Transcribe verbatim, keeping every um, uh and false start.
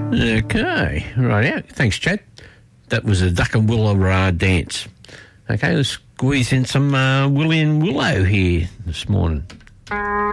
Okay, right out. Thanks, Chad. That was a Duck and Willow uh, dance. Okay, let's squeeze in some uh, Willie and Willow here this morning.